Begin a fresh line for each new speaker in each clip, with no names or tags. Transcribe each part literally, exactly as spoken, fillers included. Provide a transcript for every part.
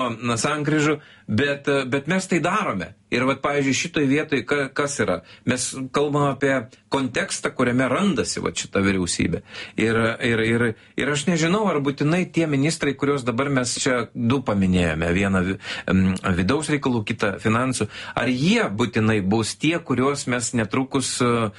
na, sankryžų, bet, bet mes tai darome. Ir, vat, pavyzdžiui, šitoj vietoj kas yra? Mes kalbam apie kontekstą, kuriame randasi vat, šita vyriausybė. Ir, ir, ir, ir aš nežinau, ar būtinai tie ministrai, kuriuos dabar mes čia du paminėjome, vieną vidaus reikalų, kitą finansų, ar jie būtinai bus tie, kuriuos mes netrukus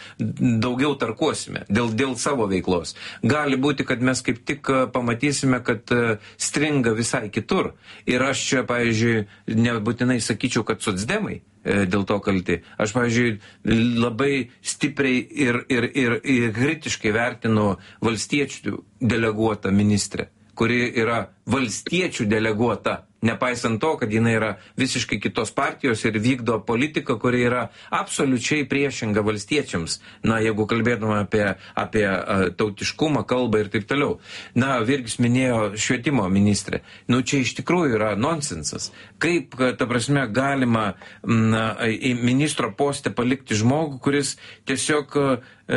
daugiau tarkuosime dėl, dėl savo veiklos. Gali būti, kad mes kaip tik pamatysime, kad stringa visai kitur. Ir aš čia, pavyzdžiui, nebūtinai sakyčiau, kad socdemai dėl to kalti. Aš, pavyzdžiui, labai stipriai ir, ir, ir, ir kritiškai vertinu valstiečių deleguotą ministrę, kuri yra valstiečių deleguota, nepaisant to, kad jinai yra visiškai kitos partijos ir vykdo politiką, kuri yra absoliučiai priešinga valstiečiams. Na, jeigu kalbėtume apie, apie tautiškumą, kalbą ir taip toliau. Na, Virgis minėjo švietimo ministrė. Nu, čia iš tikrųjų yra nonsensas. Kaip, ta prasme, galima na, į ministro postę palikti žmogų, kuris tiesiog e,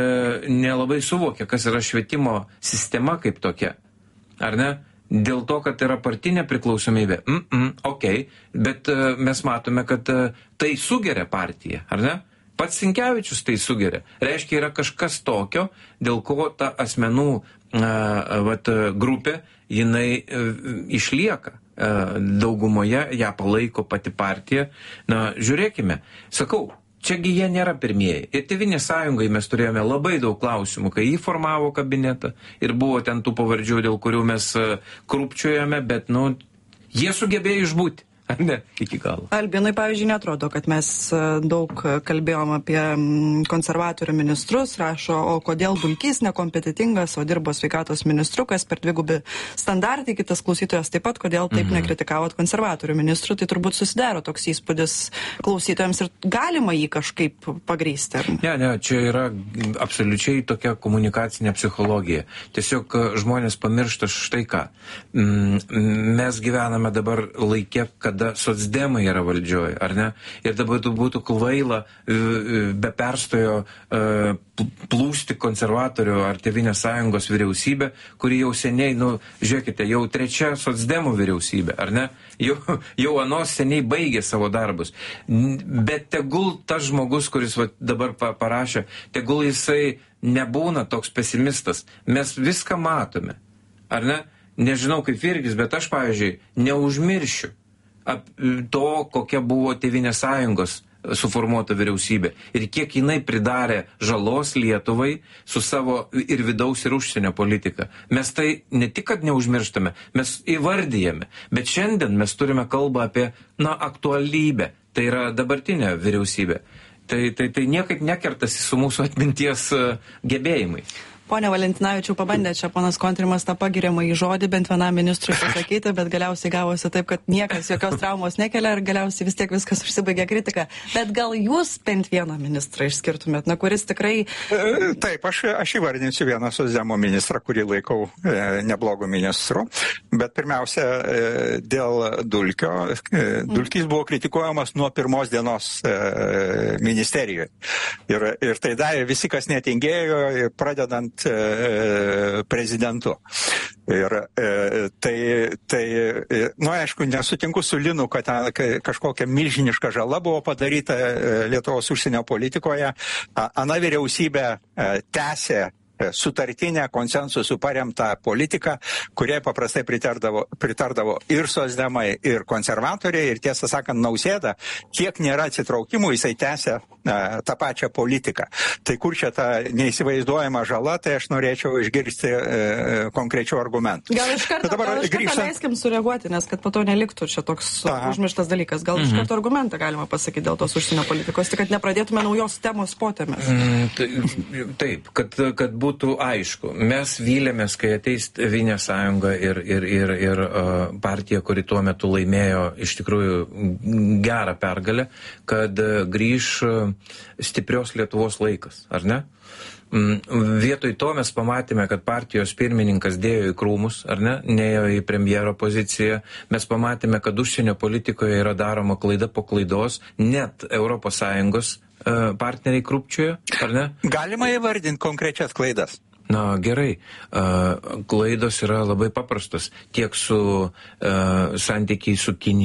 nelabai suvokia, kas yra švietimo sistema kaip tokia. Ar ne? Dėl to, kad yra partinė priklausomybė. Mm -mm, ok, bet uh, mes matome, kad uh, tai sugeria partiją, ar ne? Pats Sinkevičius tai sugeria. Reiškia, yra kažkas tokio, dėl ko ta asmenų uh, vat, grupė, jinai uh, išlieka. Uh, daugumoje ją palaiko pati partija. Na, žiūrėkime. Sakau, čiagi jie nėra pirmieji. Ir Tėvynės sąjungai mes turėjome labai daug klausimų, kai jį formavo kabinetą ir buvo ten tų pavardžių, dėl kurių mes krūpčiojame, bet, nu, jie sugebėjo išbūti. Ar ne? Iki galo.
Albinui, pavyzdžiui, netrodo, kad mes daug kalbėjom apie konservatorių ministrus, rašo, o kodėl Dulkys nekompetitingas, o dirbo sveikatos ministru, kas per dvigubi standartai, kitas klausytojas taip pat, kodėl taip mhm. nekritikavot konservatorių ministrų, tai turbūt susidaro toks įspūdis klausytojams ir galima jį kažkaip pagrįsti. Ar ne?
Ne, ne, čia yra absoliučiai tokia komunikacinė psichologija. Tiesiog žmonės pamiršta štai ką. Mes gyvename dabar laikė, kad kada socdemai yra valdžioje, ar ne? Ir dabar būtų kvaila be perstojo plūsti konservatorių ar Tėvynės sąjungos vyriausybę, kuri jau seniai, nu, žiūrėkite, jau trečia socdemų vyriausybė, ar ne? Jau, jau anos seniai baigė savo darbus. Bet tegul tas žmogus, kuris va, dabar parašė, tegul jisai nebūna toks pesimistas. Mes viską matome, ar ne? Nežinau kaip Virgis, bet aš, pavyzdžiui, neužmiršiu to, kokia buvo Tėvynės sąjungos suformuota vyriausybė ir kiek jinai pridarė žalos Lietuvai su savo ir vidaus ir užsienio politika. Mes tai ne tik, kad neužmirštame, mes įvardyjame, bet šiandien mes turime kalbą apie, na, aktualybę, tai yra dabartinė vyriausybė. Tai, tai, tai niekaip nekertasi su mūsų atminties gebėjimais.
Pone Valentinavičiau, pabandė čia ponas Kontrimas tą pagiriamą į žodį bent vienam ministrui pasakyti, bet galiausiai gavosi taip, kad niekas jokios traumos nekelia ir galiausiai vis tiek viskas užsibaigė kritika. Bet gal jūs bent vieną ministrą išskirtumėt, na, kuris tikrai...
Taip, aš, aš įvardinsiu vieną socdemų ministrą, kurį laikau e, neblogų ministrų, bet pirmiausia, e, dėl Dulkio. E, Dulkis buvo kritikuojamas nuo pirmos dienos e, ministerijoje. Ir, ir tai darė visi, kas netingėjo, pradedant prezidentu. Ir e, tai, tai nu, aišku, nesutinku su Linu, kad ten kažkokia milžiniška žala buvo padaryta Lietuvos užsienio politikoje. Ana vyriausybė e, tęsė sutartinę konsensusų paremtą politiką, kuriai paprastai pritardavo, pritardavo ir socdemai, ir konservatoriai, ir tiesą sakant, Nausėda, kiek nėra atsitraukimų, jisai tęsia e, tą pačią politiką. Tai kur čia ta neįsivaizduojama žala, tai aš norėčiau išgirsti e, konkrečių argumentų.
Gal iš karto, gal iš karto grįžtam... leiskim sureaguoti, nes kad po to neliktų čia toks Aha. užmirštas dalykas. Gal mhm. iš karto argumentą galima pasakyti dėl tos užsienio politikos, tik kad nepradėtume naujos temos potėmės.
Mm, taip, kad, kad būtų aišku. Mes vylėmės, kai ateis Tėvynės sąjunga ir, ir, ir, ir uh, partija, kuri tuo metu laimėjo iš tikrųjų gerą pergalę, kad uh, grįž uh, stiprios Lietuvos laikas, ar ne? Mm, vietoj to mes pamatėme, kad partijos pirmininkas dėjo į krūmus, ar ne? Neėjo į premjero poziciją. Mes pamatėme, kad užsienio politikoje yra daroma klaida po klaidos, net Europos Sąjungos partneriai krūpčiojo, ar ne?
Galima įvardinti konkrečias klaidas.
Na gerai, klaidos yra labai paprastos tiek su santykiai su Kinija.